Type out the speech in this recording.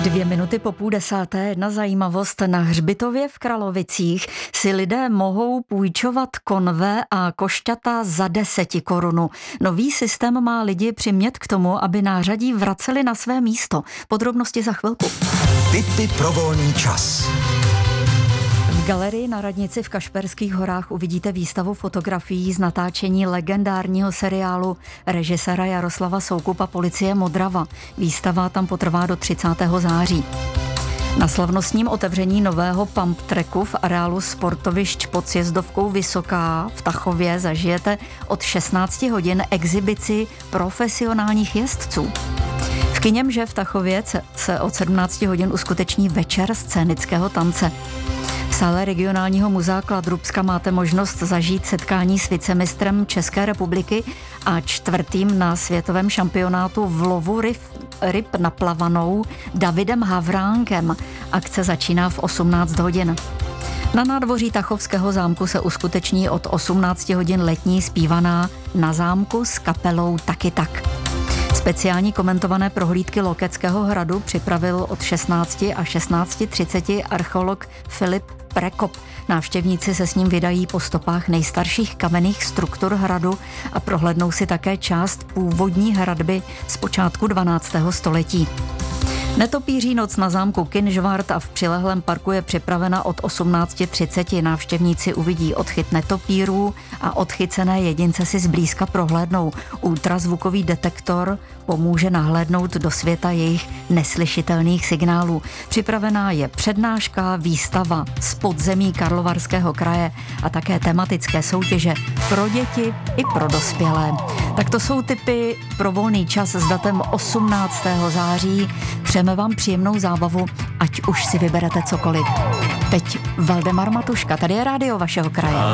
2 minuty po 9:30, jedna zajímavost. Na hřbitově v Kralovicích si lidé mohou půjčovat konve a košťata za 10 korun. Nový systém má lidi přimět k tomu, aby nářadí vraceli na své místo. Podrobnosti za chvilku. Tipy pro volný čas. V galerii na radnici v Kašperských horách uvidíte výstavu fotografií z natáčení legendárního seriálu režiséra Jaroslava Soukupa Policie Modrava. Výstava tam potrvá do 30. září. Na slavnostním otevření nového pump tracku v areálu sportovišť pod sjezdovkou Vysoká v Tachově zažijete od 16 hodin exibici profesionálních jezdců. V Kyněmže v Tachově se od 17 hodin uskuteční večer scénického tance. V sále regionálního muzea Kladrubska máte možnost zažít setkání s vicemistrem České republiky a 4. na světovém šampionátu v lovu ryb na plavanou Davidem Havránkem. Akce začíná v 18 hodin. Na nádvoří Tachovského zámku se uskuteční od 18 hodin letní zpívaná Na zámku s kapelou Taky tak. Speciální komentované prohlídky Lokeckého hradu připravil od 16 a 16:30 archeolog Filip Prekop. Návštěvníci se s ním vydají po stopách nejstarších kamenných struktur hradu a prohlédnou si také část původní hradby z počátku 12. století. Netopíří noc na zámku Kynžvart a v přilehlém parku je připravena od 18:30. Návštěvníci uvidí odchyt netopírů a odchycené jedince si zblízka prohlédnou. Ultrazvukový detektor pomůže nahlédnout do světa jejich neslyšitelných signálů. Připravená je přednáška, výstava z podzemí Karlovarského kraje a také tematické soutěže pro děti i pro dospělé. Tak to jsou tipy pro volný čas s datem 18. září. Přejeme vám příjemnou zábavu, ať už si vyberete cokoliv. Teď Valdemar Matuška, tady je rádio vašeho kraje.